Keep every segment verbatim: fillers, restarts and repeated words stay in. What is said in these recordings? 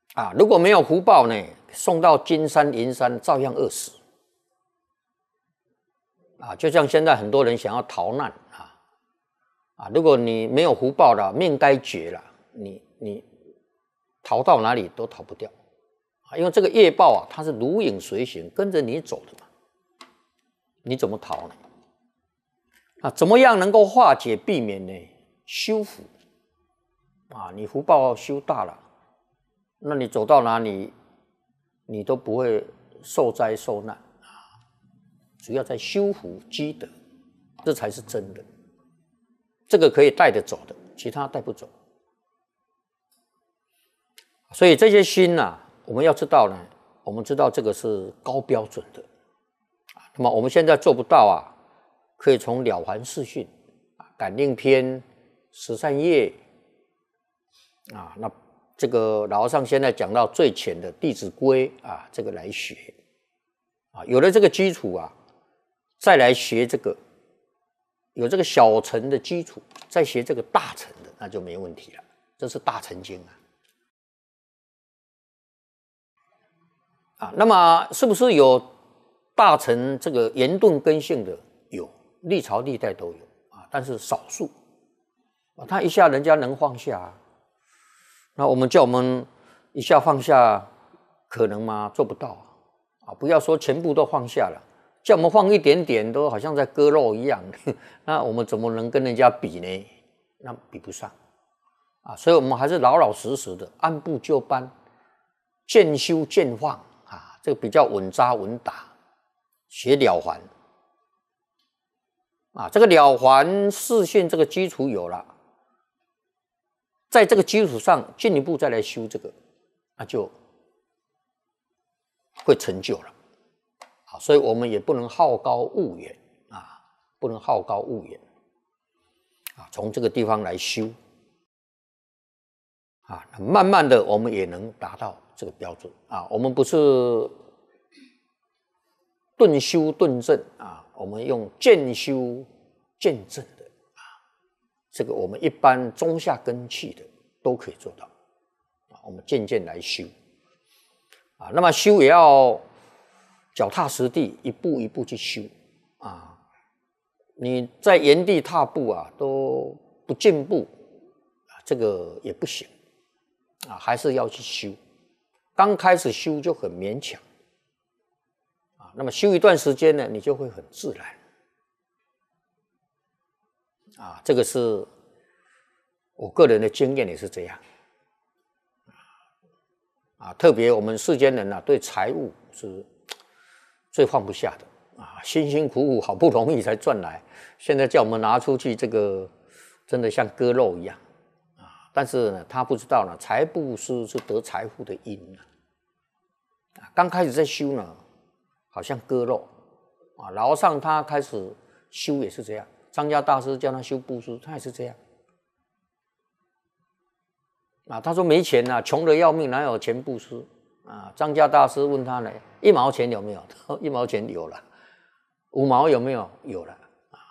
啊，如果没有福报呢，送到金山银山照样饿死。啊，就像现在很多人想要逃难啊，啊，如果你没有福报了，命该绝了，你你逃到哪里都逃不掉啊，因为这个业报啊，它是如影随形，跟着你走的嘛，你怎么逃呢？啊，怎么样能够化解避免呢？修福啊，你福报修大了，那你走到哪里，你都不会受灾受难。主要在修福积德，这才是真的。这个可以带得走的，其他带不走。所以这些心啊，我们要知道呢，我们知道这个是高标准的。那么我们现在做不到啊，可以从了凡四训、感应篇、十善业啊，那这个老和尚现在讲到最浅的《弟子规》啊，这个来学啊，有了这个基础啊。再来学这个，有这个小乘的基础，再学这个大乘的，那就没问题了。这是大乘经啊。啊，那么是不是有大乘这个严顿根性的？有，历朝历代都有啊，但是少数啊。他一下人家能放下、啊，那我们叫我们一下放下，可能吗？做不到啊！不要说全部都放下了。叫我们放一点点，都好像在割肉一样，那我们怎么能跟人家比呢？那比不上啊！所以我们还是老老实实的，按部就班，渐修渐放啊，这个比较稳扎稳打，学了凡啊。这个了凡四训这个基础有了，在这个基础上进一步再来修这个，那就会成就了。所以我们也不能好高骛远啊，不能好高骛远啊，从这个地方来修啊，慢慢的我们也能达到这个标准啊。我们不是顿修顿证啊，我们用渐修渐证的啊，这个我们一般中下根器的都可以做到啊。我们渐渐来修啊，那么修也要脚踏实地，一步一步去修啊！你在原地踏步啊，都不进步，这个也不行啊，还是要去修。刚开始修就很勉强啊，那么修一段时间呢，你就会很自然啊。这个是我个人的经验，也是这样啊。特别我们世间人啊，对财物是最放不下的啊，辛辛苦苦好不容易才赚来，现在叫我们拿出去，这个真的像割肉一样啊！但是呢，他不知道呢，财布施是得财富的因啊。刚开始在修呢，好像割肉啊。老和尚他开始修也是这样，张家大师叫他修布施，他也是这样啊。他说没钱啊，穷得要命，哪有钱布施？啊，张家大师问他呢，一毛钱有没有？一毛钱有了，五毛有没有？有了啊。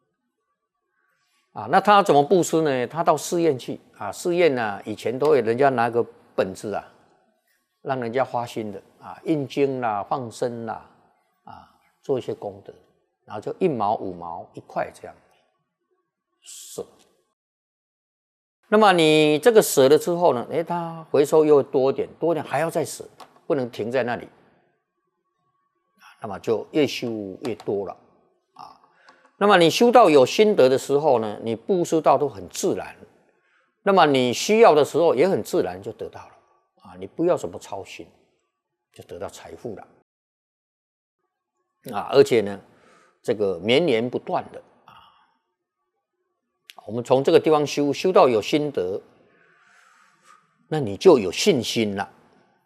啊，那他怎么布施呢？他到寺院去啊，寺院呢、啊、以前都会人家拿个本子啊，让人家花心的啊，印经啦、放生啦，啊，做一些功德，然后就一毛、五毛、一块这样舍。那么你这个舍了之后呢，诶，它回收又多一点，多一点还要再舍，不能停在那里，那么就越修越多了啊。那么你修到有心得的时候呢，你布施到都很自然，那么你需要的时候也很自然就得到了啊。你不要什么操心，就得到财富了啊，而且呢，这个绵延不断的。我们从这个地方修，修到有心得，那你就有信心了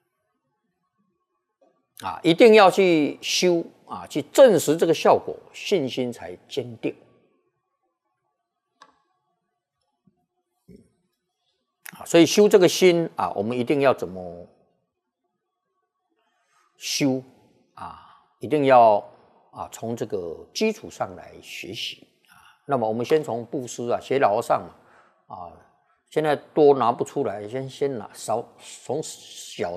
啊！一定要去修啊，去证实这个效果，信心才坚定啊。所以修这个心啊，我们一定要怎么修啊？一定要啊，从这个基础上来学习。那么我们先从布施啊，学老和尚啊，现在多拿不出来，先先拿少，从小